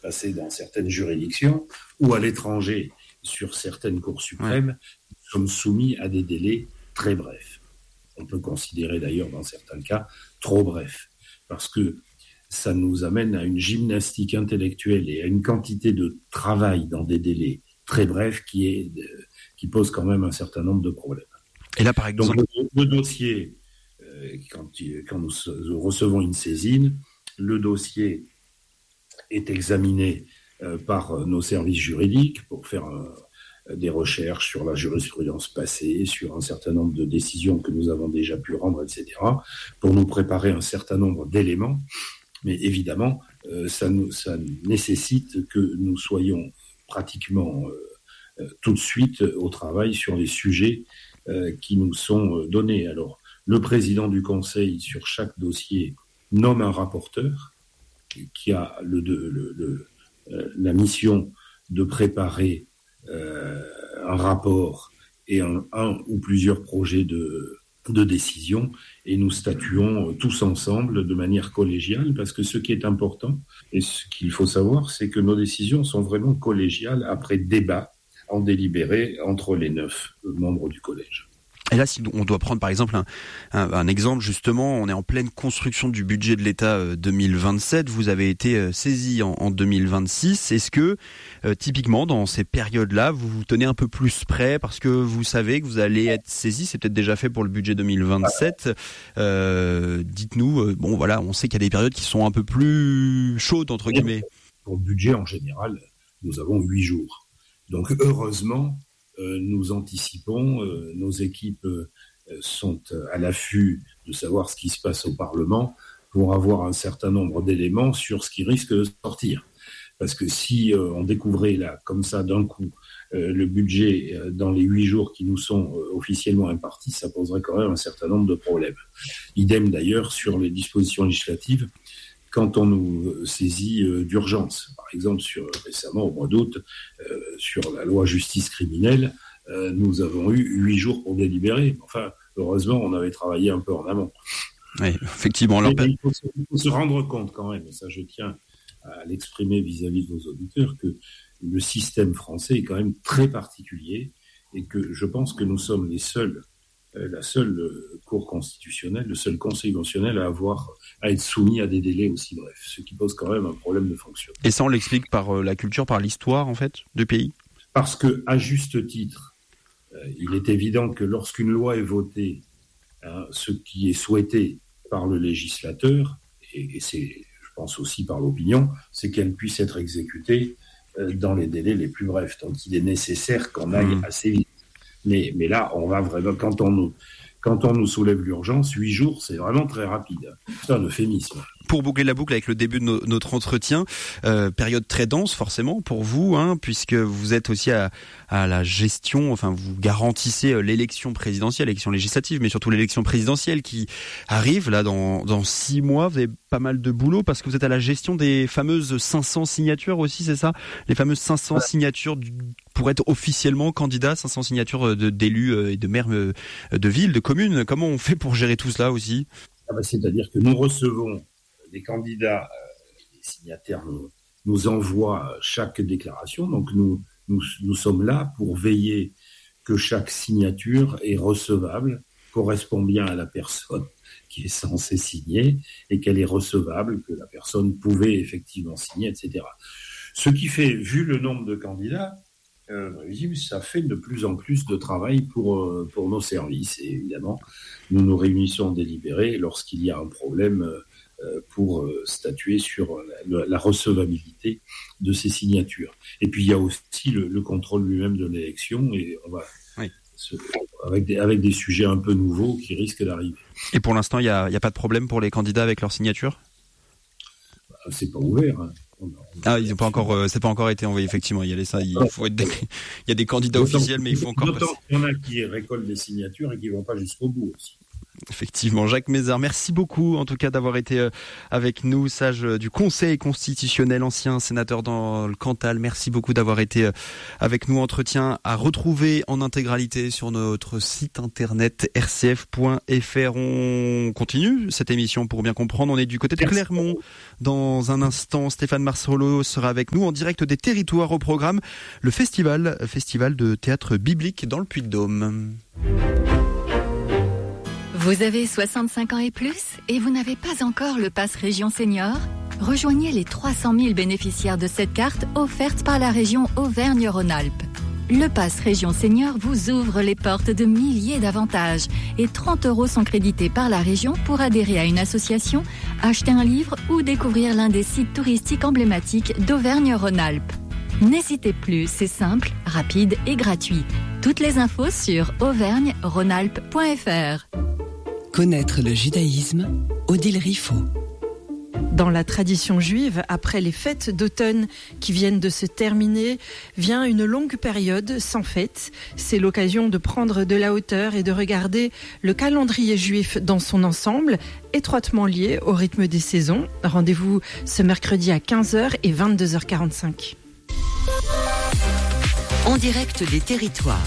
passer dans certaines juridictions ou à l'étranger sur certaines cours suprêmes, nous sommes soumis à des délais très brefs. On peut considérer d'ailleurs dans certains cas trop brefs, parce que ça nous amène à une gymnastique intellectuelle et à une quantité de travail dans des délais très brefs qui pose quand même un certain nombre de problèmes. Et là, par exemple, donc le dossier, quand nous recevons une saisine, le dossier est examiné par nos services juridiques pour faire des recherches sur la jurisprudence passée, sur un certain nombre de décisions que nous avons déjà pu rendre, etc., pour nous préparer un certain nombre d'éléments. Mais évidemment, ça nécessite que nous soyons pratiquement tout de suite au travail sur les sujets qui nous sont donnés. Alors, le président du Conseil, sur chaque dossier, nomme un rapporteur qui a la mission de préparer un rapport et un ou plusieurs projets de décision, et nous statuons tous ensemble de manière collégiale, parce que ce qui est important et ce qu'il faut savoir, c'est que nos décisions sont vraiment collégiales après débat en délibéré entre les 9 membres du collège. Et là, si on doit prendre par exemple un exemple, justement, on est en pleine construction du budget de l'État 2027, vous avez été saisi en 2026. Est-ce que, typiquement, dans ces périodes-là, vous vous tenez un peu plus prêt parce que vous savez que vous allez être saisi? C'est peut-être déjà fait pour le budget 2027. Dites-nous, on sait qu'il y a des périodes qui sont un peu plus chaudes, entre guillemets. Pour le budget, en général, nous avons 8 jours. Donc, heureusement, nous anticipons, nos équipes sont à l'affût de savoir ce qui se passe au Parlement pour avoir un certain nombre d'éléments sur ce qui risque de sortir. Parce que si on découvrait là, comme ça, d'un coup, le budget dans les 8 jours qui nous sont officiellement impartis, ça poserait quand même un certain nombre de problèmes. Idem d'ailleurs sur les dispositions législatives, quand on nous saisit d'urgence. Par exemple, récemment, au mois d'août, sur la loi justice criminelle, nous avons eu 8 jours pour délibérer. Enfin, heureusement, on avait travaillé un peu en amont. Oui, effectivement. Il faut se rendre compte quand même, et ça je tiens à l'exprimer vis-à-vis de vos auditeurs, que le système français est quand même très particulier, et que je pense que nous sommes la seule Cour constitutionnelle, le seul Conseil constitutionnel à être soumis à des délais aussi brefs, ce qui pose quand même un problème de fonctionnement. Et ça, on l'explique par la culture, par l'histoire, en fait, du pays ? Parce que, à juste titre, il est évident que lorsqu'une loi est votée, ce qui est souhaité par le législateur, et c'est, je pense aussi par l'opinion, c'est qu'elle puisse être exécutée dans les délais les plus brefs. Donc, il est nécessaire qu'on aille assez vite. Mais là, on va vraiment, quand on nous soulève l'urgence, 8 jours, c'est vraiment très rapide. C'est un euphémisme. Pour boucler la boucle avec le début de notre entretien, période très dense forcément pour vous, puisque vous êtes aussi à la gestion, enfin vous garantissez l'élection présidentielle, l'élection législative, mais surtout l'élection présidentielle qui arrive là dans 6 mois. Vous avez pas mal de boulot parce que vous êtes à la gestion des fameuses 500 signatures aussi, c'est ça? Les fameuses 500 signatures pour être officiellement candidat, 500 signatures d'élus et de maires de villes, de communes. Comment on fait pour gérer tout cela aussi? C'est-à-dire que nous recevons les candidats, les signataires nous envoient chaque déclaration. Donc nous sommes là pour veiller que chaque signature est recevable, correspond bien à la personne qui est censée signer et qu'elle est recevable, que la personne pouvait effectivement signer, etc. Ce qui fait, vu le nombre de candidats, ça fait de plus en plus de travail pour nos services. Et évidemment, nous nous réunissons en délibéré lorsqu'il y a un problème pour statuer sur la recevabilité de ces signatures. Et puis il y a aussi le contrôle lui-même de l'élection, et on va avec des sujets un peu nouveaux qui risquent d'arriver. Et pour l'instant, il y a pas de problème pour les candidats avec leurs signatures ? C'est pas ouvert. Ils n'ont pas encore, c'est pas encore été envoyé, effectivement. Il y a des candidats officiels, mais il faut encore. D'autant qu'il y en a qui récoltent des signatures et qui vont pas jusqu'au bout aussi. Effectivement, Jacques Mézard, merci beaucoup en tout cas d'avoir été avec nous, sage du Conseil constitutionnel, ancien sénateur dans le Cantal. Merci beaucoup d'avoir été avec nous. Entretien à retrouver en intégralité sur notre site internet rcf.fr. On continue cette émission pour bien comprendre. On est du côté de Clermont. Dans un instant, Stéphane Marceau sera avec nous en direct des territoires. Au programme, le festival de théâtre biblique dans le Puy-de-Dôme. Vous avez 65 ans et plus et vous n'avez pas encore le Pass Région Senior ? Rejoignez les 300 000 bénéficiaires de cette carte offerte par la région Auvergne-Rhône-Alpes. Le Pass Région Senior vous ouvre les portes de milliers d'avantages et 30 € sont crédités par la région pour adhérer à une association, acheter un livre ou découvrir l'un des sites touristiques emblématiques d'Auvergne-Rhône-Alpes. N'hésitez plus, c'est simple, rapide et gratuit. Toutes les infos sur auvergne-rhône-alpes.fr. Connaître le judaïsme, Odile Riffaut. Dans la tradition juive, après les fêtes d'automne qui viennent de se terminer, vient une longue période sans fête. C'est l'occasion de prendre de la hauteur et de regarder le calendrier juif dans son ensemble, étroitement lié au rythme des saisons. Rendez-vous ce mercredi à 15h et 22h45. En direct des territoires.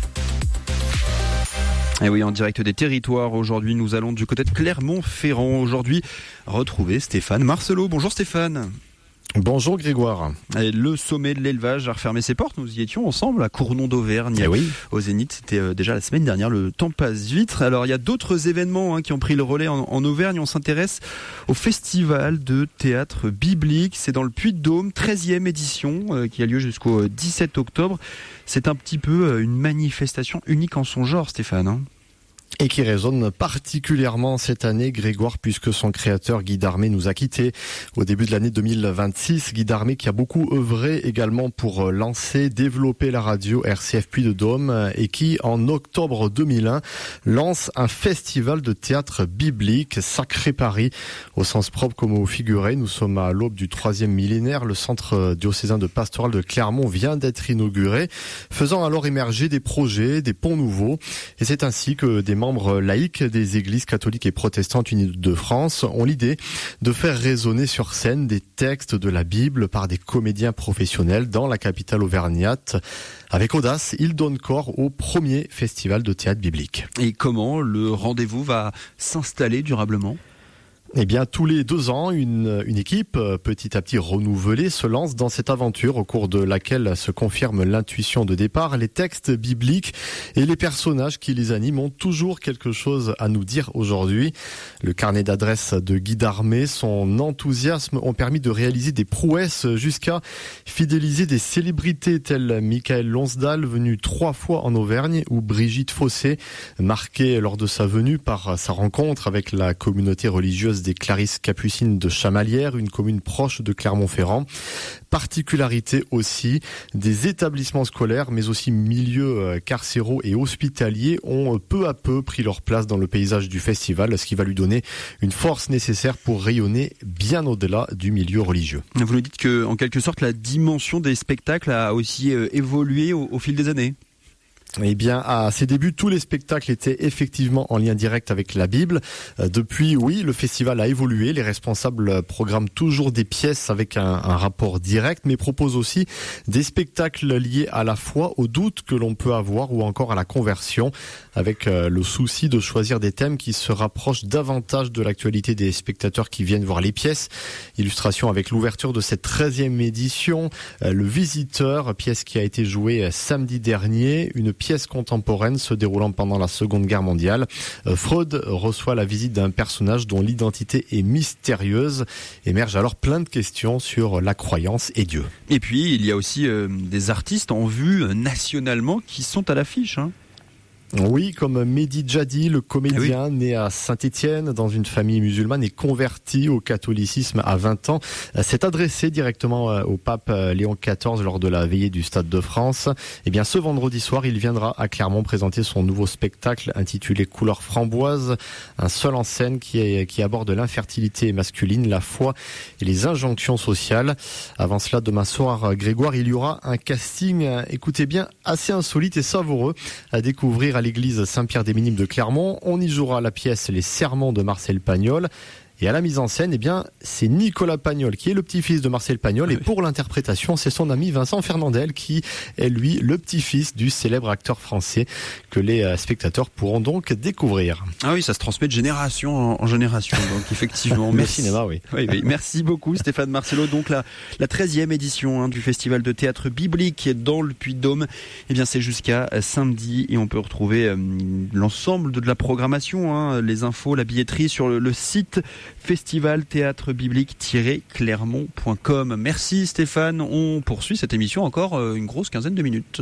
Et oui, en direct des territoires, aujourd'hui nous allons du côté de Clermont-Ferrand. Aujourd'hui, retrouver Stéphane Marceau. Bonjour Stéphane. Bonjour Grégoire. Et le sommet de l'élevage a refermé ses portes. Nous y étions ensemble à Cournon d'Auvergne. Oui. Au Zénith, c'était déjà la semaine dernière. Le temps passe vite. Alors il y a d'autres événements qui ont pris le relais en Auvergne. On s'intéresse au festival de théâtre biblique. C'est dans le Puy-de-Dôme, 13e édition qui a lieu jusqu'au 17 octobre. C'est un petit peu une manifestation unique en son genre, Stéphane. Et qui résonne particulièrement cette année, Grégoire, puisque son créateur Guy Darmé nous a quittés au début de l'année 2026. Guy Darmé qui a beaucoup œuvré également pour lancer, développer la radio RCF Puy-de-Dôme et qui, en octobre 2001, lance un festival de théâtre biblique, Sacré Paris, au sens propre comme au figuré. Nous sommes à l'aube du 3e millénaire. Le centre diocésain de pastoral de Clermont vient d'être inauguré, faisant alors émerger des projets, des ponts nouveaux. Et c'est ainsi que des membres laïcs des églises catholiques et protestantes unies de France ont l'idée de faire résonner sur scène des textes de la Bible par des comédiens professionnels dans la capitale auvergnate. Avec audace, ils donnent corps au premier festival de théâtre biblique. Et comment le rendez-vous va s'installer durablement ? Eh bien, tous les 2 ans, une équipe petit à petit renouvelée se lance dans cette aventure au cours de laquelle se confirme l'intuition de départ. Les textes bibliques et les personnages qui les animent ont toujours quelque chose à nous dire aujourd'hui. Le carnet d'adresses de Guy Darmé, son enthousiasme ont permis de réaliser des prouesses jusqu'à fidéliser des célébrités telles Michael Lonsdal, venu 3 fois en Auvergne, ou Brigitte Fossé, marquée lors de sa venue par sa rencontre avec la communauté religieuse des Clarisses Capucines de Chamalières, une commune proche de Clermont-Ferrand. Particularité aussi, des établissements scolaires, mais aussi milieux carcéraux et hospitaliers ont peu à peu pris leur place dans le paysage du festival, ce qui va lui donner une force nécessaire pour rayonner bien au-delà du milieu religieux. Vous nous dites que, en quelque sorte, la dimension des spectacles a aussi évolué au fil des années. Eh bien, à ses débuts, tous les spectacles étaient effectivement en lien direct avec la Bible. Depuis, oui, le festival a évolué. Les responsables programment toujours des pièces avec un rapport direct, mais proposent aussi des spectacles liés à la foi, aux doutes que l'on peut avoir ou encore à la conversion, avec le souci de choisir des thèmes qui se rapprochent davantage de l'actualité des spectateurs qui viennent voir les pièces. Illustration avec l'ouverture de cette 13e édition, Le Visiteur, pièce qui a été jouée samedi dernier, une pièce contemporaine se déroulant pendant la Seconde Guerre mondiale. Freud reçoit la visite d'un personnage dont l'identité est mystérieuse. Émergent alors plein de questions sur la croyance et Dieu. Et puis, il y a aussi des artistes en vue nationalement qui sont à l'affiche. Oui, comme Mehdi Djadi, le comédien né à Saint-Étienne dans une famille musulmane et converti au catholicisme à 20 ans, s'est adressé directement au pape Léon XIV lors de la veillée du Stade de France. Eh bien, ce vendredi soir, il viendra à Clermont présenter son nouveau spectacle intitulé Couleur framboise, un seul en scène qui aborde l'infertilité masculine, la foi et les injonctions sociales. Avant cela, demain soir, Grégoire, il y aura un casting, écoutez bien, assez insolite et savoureux à découvrir découvrir à l'église Saint-Pierre-des-Minimes de Clermont. On y jouera la pièce Les Sermons de Marcel Pagnol. Et à la mise en scène, c'est Nicolas Pagnol qui est le petit-fils de Marcel Pagnol. Et pour l'interprétation, c'est son ami Vincent Fernandel qui est lui le petit-fils du célèbre acteur français que les spectateurs pourront donc découvrir. Ah oui, ça se transmet de génération en génération. Donc effectivement, merci. Le cinéma, oui. Oui. Merci beaucoup Stéphane Marcelo. Donc la 13e édition du Festival de théâtre biblique dans le Puy-de-Dôme. C'est jusqu'à samedi et on peut retrouver l'ensemble de la programmation, les infos, la billetterie sur le site Festival Théâtre Biblique-Clermont.com. Merci Stéphane. On poursuit cette émission encore une grosse quinzaine de minutes.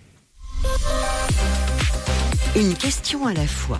Une question à la fois.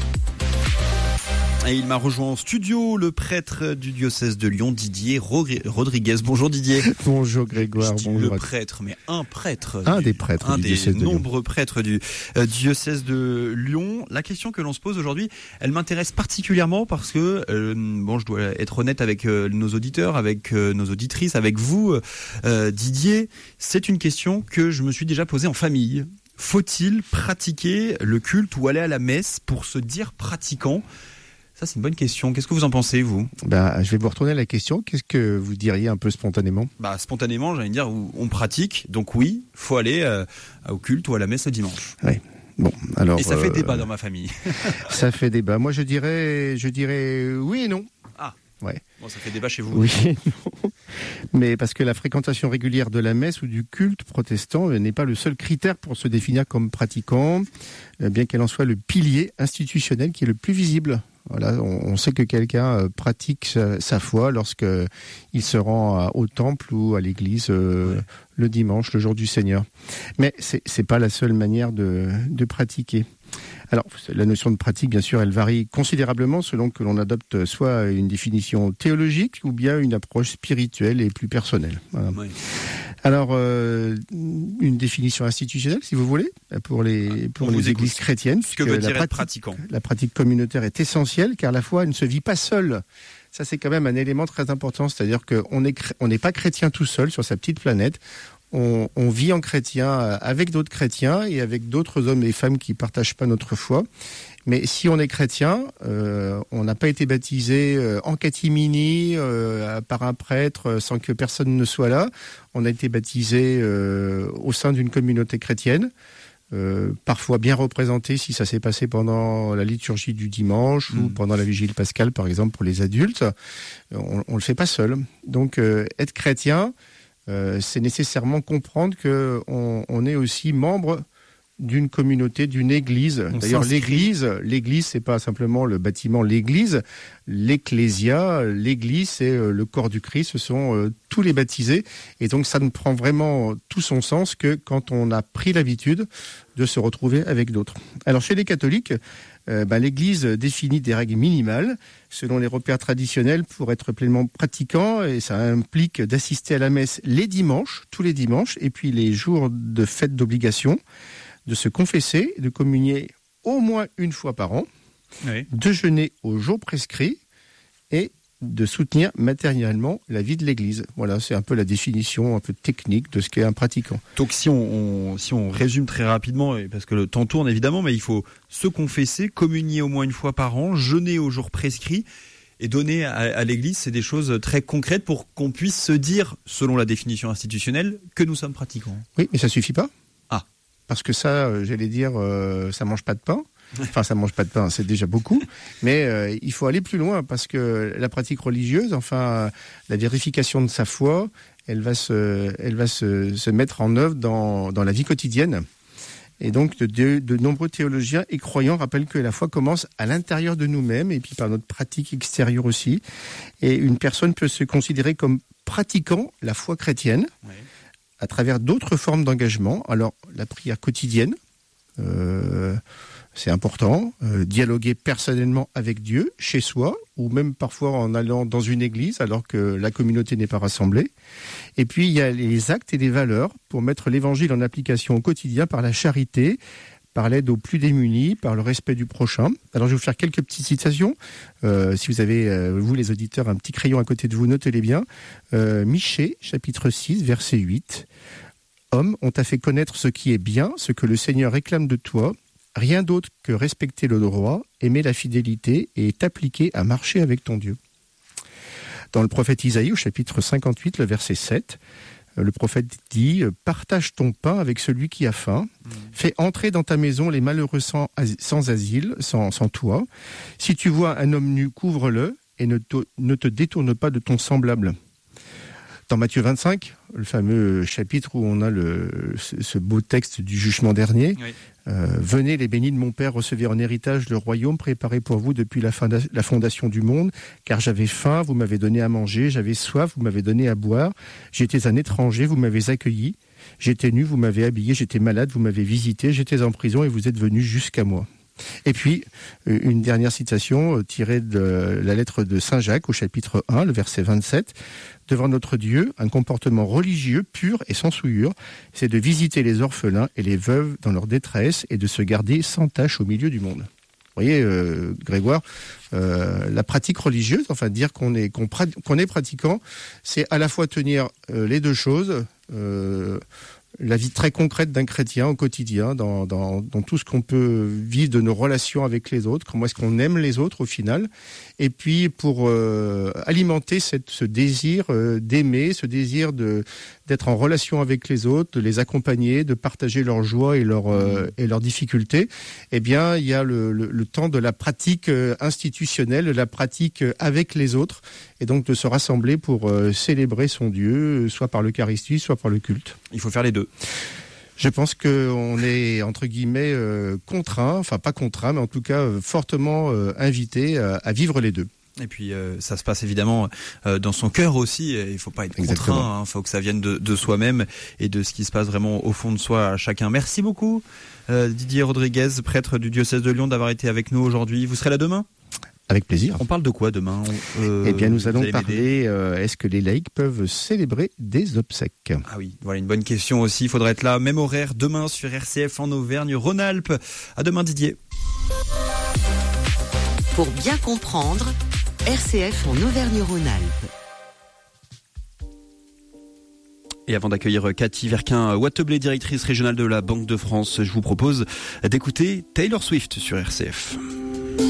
Et il m'a rejoint en studio, le prêtre du diocèse de Lyon, Didier Rodriguez. Bonjour Didier. Bonjour Grégoire. Je dis bonjour le prêtre, mais un prêtre. Un des prêtres du diocèse de Lyon. Nombreux prêtres du diocèse de Lyon. La question que l'on se pose aujourd'hui, elle m'intéresse particulièrement parce que, je dois être honnête avec nos auditeurs, avec nos auditrices, avec vous, Didier. C'est une question que je me suis déjà posée en famille. Faut-il pratiquer le culte ou aller à la messe pour se dire pratiquant ? Ça, c'est une bonne question. Qu'est-ce que vous en pensez, vous ? Je vais vous retourner à la question. Qu'est-ce que vous diriez un peu spontanément ? Spontanément, j'allais dire, on pratique. Donc oui, faut aller au culte ou à la messe le dimanche. Oui. Bon, alors. Et ça fait débat dans ma famille. Ça fait débat. Moi, je dirais oui et non. Ah. Ouais. Bon, ça fait débat chez vous. Oui et non. Mais parce que la fréquentation régulière de la messe ou du culte protestant n'est pas le seul critère pour se définir comme pratiquant, bien qu'elle en soit le pilier institutionnel qui est le plus visible. Voilà, on sait que quelqu'un pratique sa foi lorsque il se rend au temple ou à l'église le dimanche, le jour du Seigneur. Mais c'est pas la seule manière de pratiquer. Alors, la notion de pratique, bien sûr, elle varie considérablement selon que l'on adopte soit une définition théologique ou bien une approche spirituelle et plus personnelle. Voilà. Oui. Alors, une définition institutionnelle, si vous voulez, pour les églises chrétiennes. Ce que veut dire être pratiquant. La pratique communautaire est essentielle car la foi ne se vit pas seule. Ça, c'est quand même un élément très important. C'est-à-dire qu'on n'est pas chrétien tout seul sur sa petite planète. On vit en chrétien avec d'autres chrétiens et avec d'autres hommes et femmes qui partagent pas notre foi. Mais si on est chrétien, on n'a pas été baptisé en catimini par un prêtre sans que personne ne soit là. On a été baptisé au sein d'une communauté chrétienne, parfois bien représentée si ça s'est passé pendant la liturgie du dimanche ou pendant la vigile pascale, par exemple, pour les adultes. On le fait pas seul. Donc, être chrétien, c'est nécessairement comprendre qu'on est aussi membre d'une communauté, d'une église. D'ailleurs, l'église, c'est pas simplement le bâtiment, l'église. L'ecclésia, l'église, c'est le corps du Christ, ce sont tous les baptisés. Et donc, ça ne prend vraiment tout son sens que quand on a pris l'habitude de se retrouver avec d'autres. Alors, chez les catholiques, l'église définit des règles minimales selon les repères traditionnels pour être pleinement pratiquant, et ça implique d'assister à la messe les dimanches, tous les dimanches, et puis les jours de fête d'obligation, de se confesser, de communier au moins une fois par an, de jeûner au jour prescrit et de soutenir matériellement la vie de l'Église. Voilà, c'est un peu la définition un peu technique de ce qu'est un pratiquant. Donc si on résume très rapidement, parce que le temps tourne évidemment, mais il faut se confesser, communier au moins une fois par an, jeûner au jour prescrit et donner à l'Église, c'est des choses très concrètes pour qu'on puisse se dire, selon la définition institutionnelle, que nous sommes pratiquants. Oui, mais ça suffit pas. Ah. Parce que ça, j'allais dire, ça mange pas de pain. Enfin, ça mange pas de pain, c'est déjà beaucoup. Mais il faut aller plus loin parce que la pratique religieuse, la vérification de sa foi, elle va se mettre en œuvre dans la vie quotidienne. Et donc, de nombreux théologiens et croyants rappellent que la foi commence à l'intérieur de nous-mêmes et puis par notre pratique extérieure aussi. Et une personne peut se considérer comme pratiquant la foi chrétienne à travers d'autres formes d'engagement. Alors, la prière quotidienne, c'est important. Dialoguer personnellement avec Dieu, chez soi, ou même parfois en allant dans une église alors que la communauté n'est pas rassemblée. Et puis, il y a les actes et les valeurs pour mettre l'évangile en application au quotidien par la charité, par l'aide aux plus démunis, par le respect du prochain. Alors, je vais vous faire quelques petites citations. Si vous avez, vous les auditeurs, un petit crayon à côté de vous, notez-les bien. Michée, chapitre 6, verset 8. « Homme, on t'a fait connaître ce qui est bien, ce que le Seigneur réclame de toi, rien d'autre que respecter le droit, aimer la fidélité et t'appliquer à marcher avec ton Dieu. Dans le prophète Isaïe, au chapitre 58, le verset 7, le prophète dit « Partage ton pain avec celui qui a faim, fais entrer dans ta maison les malheureux sans asile, sans toit. Si tu vois un homme nu, couvre-le et ne te détourne pas de ton semblable. » Dans Matthieu 25, le fameux chapitre où on a ce beau texte du jugement dernier, oui. Venez les bénis de mon Père, recevez en héritage le royaume préparé pour vous depuis la fondation du monde, car j'avais faim, vous m'avez donné à manger, j'avais soif, vous m'avez donné à boire, j'étais un étranger, vous m'avez accueilli, j'étais nu, vous m'avez habillé, j'étais malade, vous m'avez visité, j'étais en prison et vous êtes venus jusqu'à moi. Et puis, une dernière citation tirée de la lettre de Saint Jacques au chapitre 1, le verset 27. Devant notre Dieu, un comportement religieux pur et sans souillure, c'est de visiter les orphelins et les veuves dans leur détresse et de se garder sans tache au milieu du monde. Vous voyez, Grégoire, la pratique religieuse, enfin dire qu'on est pratiquant, c'est à la fois tenir les deux choses, la vie très concrète d'un chrétien au quotidien, dans tout ce qu'on peut vivre de nos relations avec les autres, comment est-ce qu'on aime les autres au final, et puis pour alimenter ce désir d'aimer, ce désir d'être en relation avec les autres, de les accompagner, de partager leurs joies et leurs difficultés, eh bien il y a le temps de la pratique institutionnelle, de la pratique avec les autres, et donc de se rassembler pour célébrer son Dieu, soit par l'Eucharistie, soit par le culte. Il faut faire les deux. Je pense qu'on est, entre guillemets, contraint, enfin pas contraint, mais en tout cas fortement invité à vivre les deux. Et puis ça se passe évidemment dans son cœur aussi, il ne faut pas être contraint, il faut que ça vienne de soi-même et de ce qui se passe vraiment au fond de soi à chacun. Merci beaucoup Didier Rodriguez, prêtre du diocèse de Lyon, d'avoir été avec nous aujourd'hui. Vous serez là demain ? Avec plaisir. On parle de quoi demain ? Eh bien, nous allons parler, est-ce que les laïcs peuvent célébrer des obsèques ? Ah oui, voilà une bonne question aussi. Il faudra être là, même horaire, demain sur RCF en Auvergne-Rhône-Alpes. À demain Didier. Pour bien comprendre, RCF en Auvergne-Rhône-Alpes. Et avant d'accueillir Cathy Verquin-Watteblé, directrice régionale de la Banque de France, je vous propose d'écouter Taylor Swift sur RCF.